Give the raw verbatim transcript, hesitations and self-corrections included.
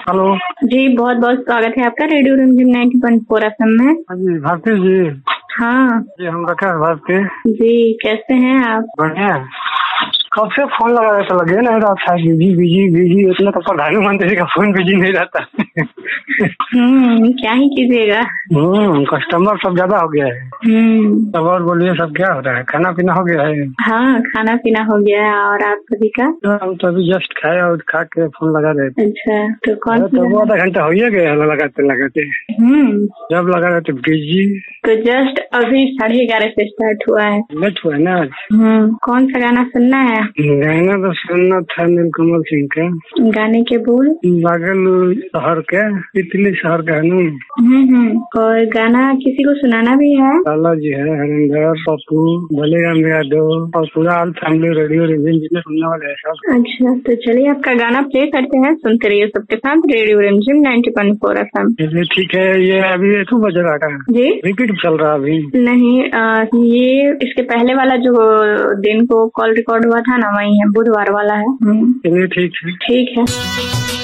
Hello जी, बहुत बहुत स्वागत है आपका रेडियो रिमझिम नाइन्टी पॉइंट फोर एफएम में। हाँ जी भारती जी। हाँ जी हम रखे भारती जी, कैसे हैं आप? बढ़िया। कब से फोन लगा रहे तो लगे नहीं रहा था। बिजी बिजी बिजी इतना तो प्रधानमंत्री का फोन बिजी नहीं रहता। हम्म क्या ही कीजिएगा। हम्म कस्टमर सब ज्यादा हो गया है। हम्म सब और बोलिए सब क्या हो रहा है? खाना पीना हो गया है? हाँ, खाना पीना हो गया है। और आप सभी का? हम तो अभी जस्ट खाए और खा के फोन लगा रहे थे। अच्छा, तो कौन तो वो आधा घंटा हो ही गया लगाते लगाते। हम्म जब लगा रहे थे बिजी। तो जस्ट अभी साढ़े ग्यारह से स्टार्ट हुआ है। लेट हुआ है ना आज। हम्म कौन सा गाना सुनना है? गाना तो सुनना था नीलकमल सिंह का। गाने के बोल? बागल शहर के तितली शहर का है ना। हम्म हम्म और गाना किसी को सुनाना भी है? लाला जी है, हरिंदर, पप्पू, बलेराम यादव और पूरा ऑल फैमिली रेडियो रिमझिम जितने सुनने वाले हैं सब। अच्छा, तो चलिए आपका गाना प्ले करते हैं, सुनते रहिए सबके साथ रेडियो रिमझिम नाइन्टी पॉइंट फोर एफएम। चलिए ठीक है। ये अभी टू बज रहा था जी, रिपीट चल रहा अभी? नहीं आ, ये इसके पहले वाला जो दिन को कॉल रिकॉर्ड हुआ था ना, वही है, बुधवार वाला है। चलिए ठीक है। ठीक है।